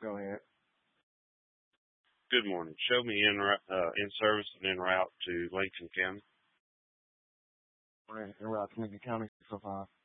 Go ahead. Good morning. Show me in service and en route to Lincoln County. We're in route to Lincoln County so far.